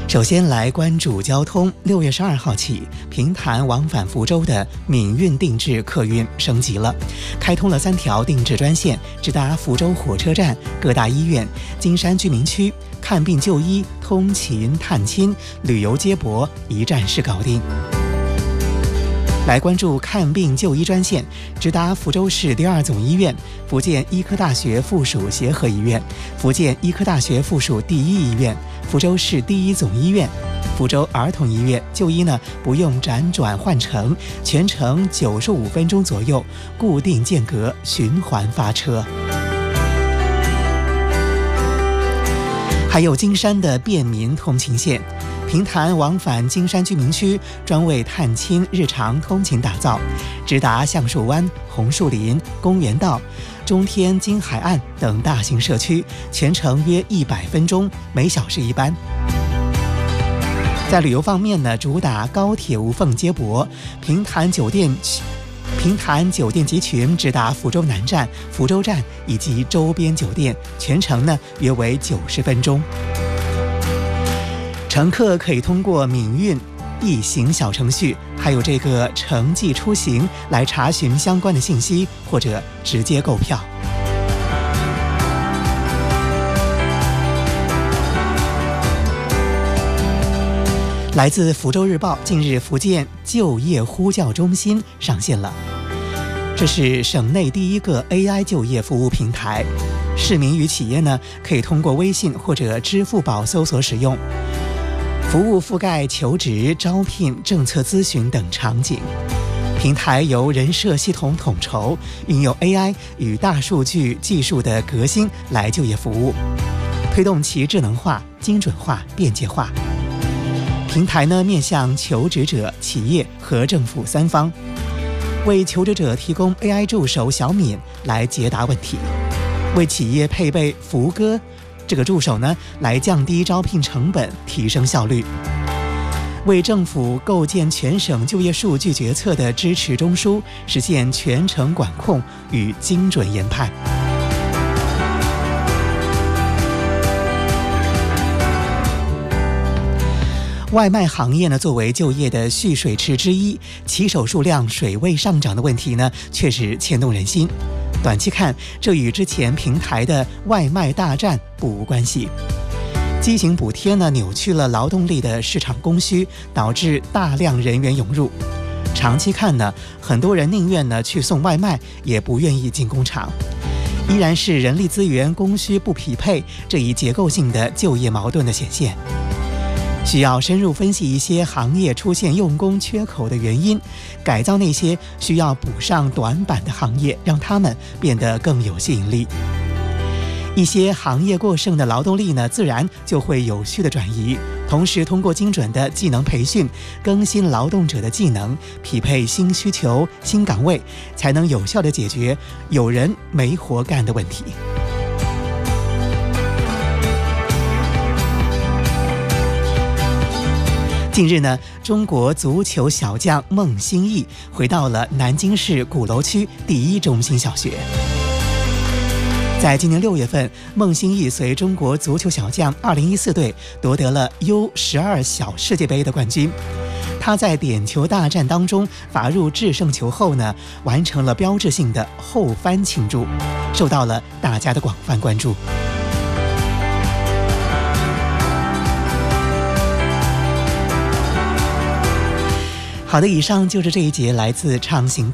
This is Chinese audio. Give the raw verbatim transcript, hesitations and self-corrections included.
首先来关注交通。六月十二号起，平潭往返福州的闽运定制客运升级了，开通了三条定制专线，直达福州火车站、各大医院、金山居民区，看病就医、通勤探亲、旅游接驳一站式搞定。来关注看病就医专线，直达福州市第二总医院、福建医科大学附属协和医院、福建医科大学附属第一医院、福州市第一总医院、福州儿童医院就医呢，不用辗转换乘，全程九十五分钟左右，固定间隔循环发车。还有金山的便民通勤线，平潭往返金山居民区专为探亲日常通勤打造，直达橡树湾、红树林、公园道、中天金海岸等大型社区，全程约一百分钟，每小时一班。在旅游方面呢，主打高铁无缝接驳，平潭酒店平潭酒店集群直达福州南站、福州站以及周边酒店，全程呢约为九十分钟。乘客可以通过闽运易行小程序，还有这个城际出行来查询相关的信息，或者直接购票。来自福州日报，近日福建就业呼叫中心上线了，这是省内第一个 A I 就业服务平台，市民与企业呢可以通过微信或者支付宝搜索使用。服务覆盖求职、招聘、政策咨询等场景。平台由人社系统统筹，运用 A I 与大数据技术的革新来就业服务，推动其智能化、精准化、便捷化。平台呢面向求职者、企业和政府三方，为求职者提供 A I 助手小敏来解答问题，为企业配备福哥这个助手呢，来降低招聘成本，提升效率；为政府构建全省就业数据决策的支持中枢，实现全程管控与精准研判。外卖行业呢，作为就业的蓄水池之一，骑手数量水位上涨的问题呢，确实牵动人心。短期看，这与之前平台的外卖大战不无关系。畸形补贴呢，扭曲了劳动力的市场供需，导致大量人员涌入。长期看呢，很多人宁愿呢去送外卖，也不愿意进工厂，依然是人力资源供需不匹配这一结构性的就业矛盾的显现。需要深入分析一些行业出现用工缺口的原因，改造那些需要补上短板的行业，让他们变得更有吸引力。一些行业过剩的劳动力呢，自然就会有序的转移。同时，通过精准的技能培训，更新劳动者的技能，匹配新需求、新岗位，才能有效地解决有人没活干的问题。近日呢，中国足球小将孟兴义回到了南京市鼓楼区第一中心小学。在今年六月份，孟兴义随中国足球小将二零一四队夺得了 U 十二 小世界杯的冠军。他在点球大战当中罚入制胜球后呢，完成了标志性的后翻庆祝，受到了大家的广泛关注。好的，以上就是这一节来自畅行